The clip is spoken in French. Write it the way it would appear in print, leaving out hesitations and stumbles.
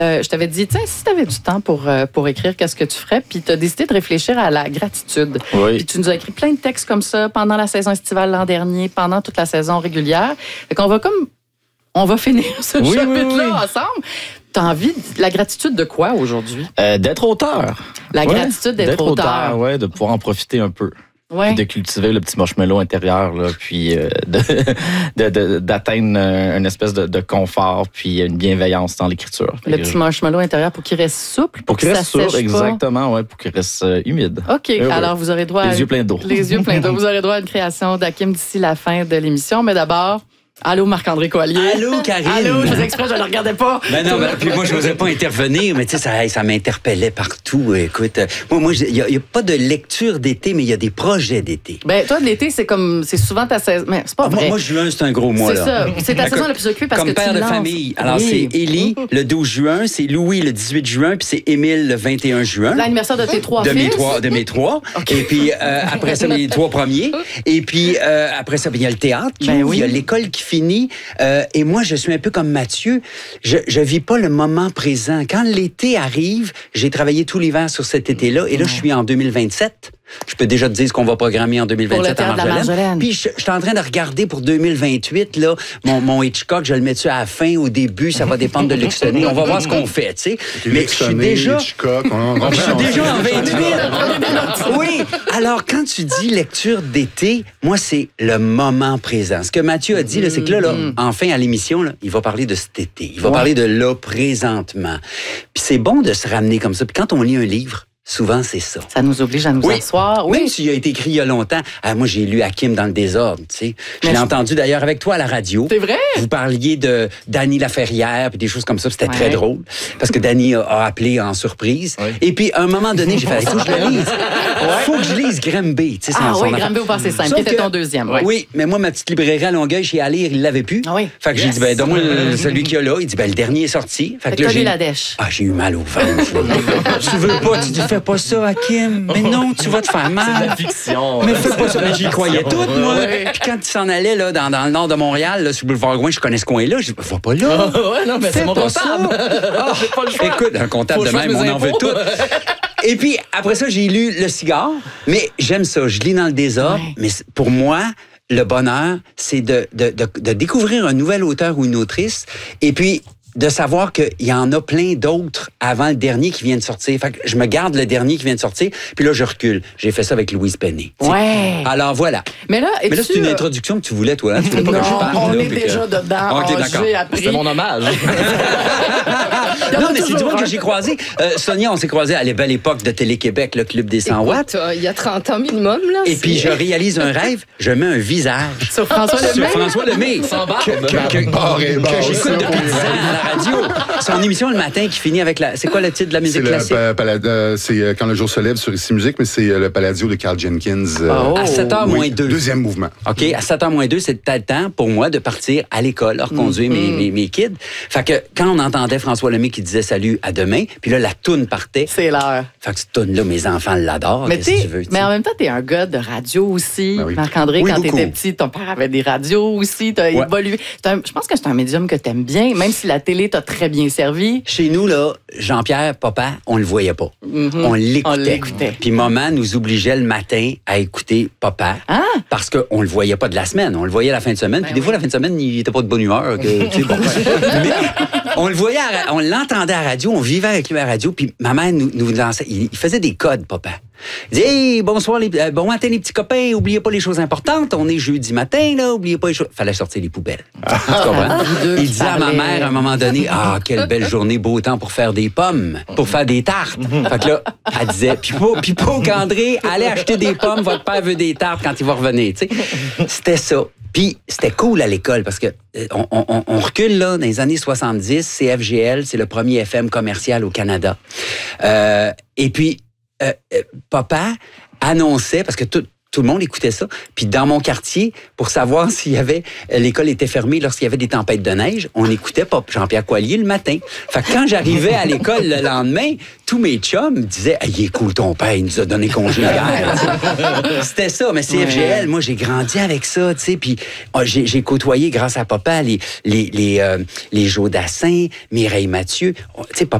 Je t'avais dit, tiens, si tu avais du temps pour écrire, qu'est-ce que tu ferais? Puis tu as décidé de réfléchir à la gratitude. Oui. Puis tu nous as écrit plein de textes comme ça pendant la saison estivale l'an dernier, pendant toute la saison régulière. Fait qu'on on va finir ce chapitre-là ensemble. T'as envie de la gratitude de quoi aujourd'hui? D'être auteur. La gratitude d'être auteur. Oui, de pouvoir en profiter un peu. Ouais. Puis de cultiver le petit marshmallow intérieur, là, puis d'atteindre une espèce de confort, puis une bienveillance dans l'écriture. Le petit marshmallow intérieur pour qu'il reste souple, pour qu'il reste ça souple, sèche exactement, ouais, pour qu'il reste humide. OK, alors vous aurez droit les yeux pleins d'eau. Les yeux pleins d'eau. Vous aurez droit à une création d'Hakim d'ici la fin de l'émission, mais d'abord... Allô, Marc-André Coallier. Allô, Karine. Allô, je vous exprès, je ne le regardais pas. Ben non, puis moi, je n'osais pas intervenir, mais tu sais, ça m'interpellait partout. Écoute, moi, il n'y a pas de lecture d'été, mais il y a des projets d'été. Ben toi, l'été, c'est souvent ta saison. Mais c'est pas vrai. Moi, juin, c'est un gros mois, là. C'est ça. C'est ta saison la plus occupée parce que comme père tu de lances. famille. Alors, Oui. c'est Élie le 12 juin, c'est Louis le 18 juin, puis c'est Émile le 21 juin. L'anniversaire de tes trois de fils. De mes trois. Okay. Et puis, après ça, les trois premiers. Et puis, après ça, il y a le théâtre qui ouvre, il y a l'école qui finit. Et moi, je suis un peu comme Mathieu. Je vis pas le moment présent. Quand l'été arrive, j'ai travaillé tout l'hiver sur cet été-là. Et là, je suis en 2027. Je peux déjà te dire ce qu'on va programmer en 2027 à Marjolaine. Puis, je suis en train de regarder pour 2028, là, mon Hitchcock, je le mets-tu à la fin, au début, ça va dépendre de Luxonné. On va voir ce qu'on fait, tu sais. Mais je suis déjà... Hitchcock, je suis déjà en 28. Oui. Alors, quand tu dis lecture d'été, moi, c'est le moment présent. Ce que Mathieu a dit, là, c'est que là, enfin, à l'émission, là, il va parler de cet été. Il va parler de là, présentement. Puis c'est bon de se ramener comme ça. Puis quand on lit un livre, souvent, c'est ça. Ça nous oblige à nous asseoir. Oui. Même s'il a été écrit il y a longtemps. Moi, j'ai lu Hakim dans le désordre, tu sais. Je l'ai entendu d'ailleurs avec toi à la radio. C'est vrai? Vous parliez de Dany Laferrière puis des choses comme ça. C'était très drôle. Parce que Dany a appelé en surprise. Oui. Et puis, à un moment donné, j'ai fait, il faut que je le lise. Faut que je lise Grimby. Tu sais, Grimby au passé simple, qui était ton deuxième. Ouais. Oui, mais moi, ma petite librairie à Longueuil, chez Alire, il l'avait plus. Oui. Fait que j'ai dit, donne-moi celui qu'il y a là. Il dit, le dernier est sorti. Fait que là, j'ai la dèche. J'ai eu mal au ventre. Tu veux pas, tu dis, fais pas ça, Hakim. Mais non, tu vas te faire mal. C'est de la fiction. Mais fais pas ça. Mais j'y croyais tout, moi. Puis quand tu s'en allais là, dans le nord de Montréal, là, sur le boulevard Gouin, je connais ce coin-là. Je dis, va pas là. Ouais, non, mais c'est mon comptable. Pas le choix. Écoute, un comptable de même, on en veut tout. Et puis, après ça, j'ai lu Le Cigare. Mais j'aime ça. Je lis dans le désordre. Ouais. Mais pour moi, le bonheur, c'est de découvrir un nouvel auteur ou une autrice. Et puis, de savoir qu'il y en a plein d'autres avant le dernier qui vient de sortir. Fait que je me garde le dernier qui vient de sortir, puis là, je recule. J'ai fait ça avec Louise Penny. Ouais. Alors, voilà. Mais là, c'est une introduction que tu voulais, toi. Hein? Tu voulais pas que je parle. On est déjà dedans. OK, d'accord. C'est mon hommage. Non, mais c'est du monde que j'ai croisé. Sonia, on s'est croisés à la belle époque de Télé-Québec, le Club des 100 watts. Il y a 30 ans minimum, là. Et puis, je réalise un rêve. Je mets un visage. Sur François Lemay. Sans barbe. Que j'écoute depuis 10 ans à la radio. Son émission le matin qui finit avec la... C'est quoi le titre de la musique classique? C'est Quand le jour se lève sur Ici Musique, mais c'est le Palladio de Carl Jenkins. À 7h moins 2. Deuxième mouvement. OK, à 7h moins 2, c'est le temps pour moi de partir à l'école, reconduire mes kids. Fait que quand on entendait François Lemay qui disait salut, à demain, puis là, la toune partait. C'est l'heure. Fait que cette toune-là, mes enfants l'adorent. Mais qu'est-ce que tu veux? Mais en même temps, t'es un gars de radio aussi. Ben oui. Marc-André, oui, quand beaucoup. t'étais petit, ton père avait des radios aussi. T'as évolué. Je pense que c'est un médium que t'aimes bien, même si la télé t'a très bien servi. Chez nous, là, Jean-Pierre, papa, on le voyait pas. On l'écoutait. Puis maman nous obligeait le matin à écouter papa. Ah. Parce qu'on le voyait pas de la semaine. On le voyait la fin de semaine. Puis des fois, la fin de semaine, il était pas de bonne humeur. Mais on le voyait, on l'entendait à la radio, on vivait avec lui à la radio. Puis ma mère nous lançait. Il faisait des codes, papa. Il dit, hey, bonsoir, bon matin, les petits copains. Oubliez pas les choses importantes. On est jeudi matin, là. Oubliez pas les choses. Fallait sortir les poubelles. Tu comprends? Il disait à ma mère, à un moment donné, quelle belle journée, beau temps pour faire des pommes, pour faire des tartes. Fait que là, elle disait, Pipo qu'André, allez acheter des pommes, votre père veut des tartes quand il va revenir, tu sais. C'était ça. Puis c'était cool à l'école parce que on recule là dans les années 70, CFGL, c'est le premier FM commercial au Canada. Et puis papa annonçait parce que tout le monde écoutait ça. Puis dans mon quartier, pour savoir s'il y avait... L'école était fermée lorsqu'il y avait des tempêtes de neige, on écoutait pas Jean-Pierre Coallier le matin. Fait que quand j'arrivais à l'école le lendemain, tous mes chums me disaient « Il est cool ton père, il nous a donné congé hier. » C'était ça, mais CFGL, moi, j'ai grandi avec ça, tu sais. Puis j'ai côtoyé, grâce à papa, les Joe Dassin, Mireille Mathieu. Tu sais,